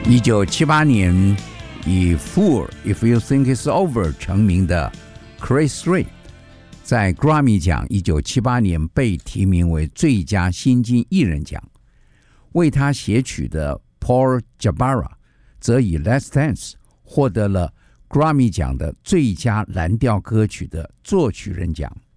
1978年以 Fool If You Think It's Over 成名的 Chris Rea 在 Grammy 奖1978年被提名为最佳新晋艺人奖，为他写曲的 Paul Jabara 则以 Let's Dance 获得了 Grammy 奖的最佳蓝调歌曲的作曲人奖。